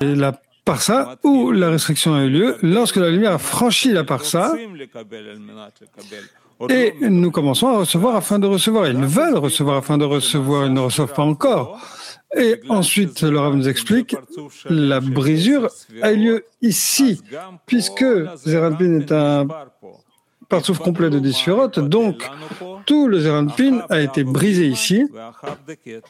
la parsa où la restriction a eu lieu lorsque la lumière a franchi la parsa et nous commençons à recevoir afin de recevoir. Ils veulent recevoir afin de recevoir, ils ne reçoivent pas encore. Et ensuite, le Rav nous explique, la brisure a eu lieu ici, puisque Zeranpin est un partsouf complet de 10 sphérotes, donc tout le Zeranpin a été brisé ici.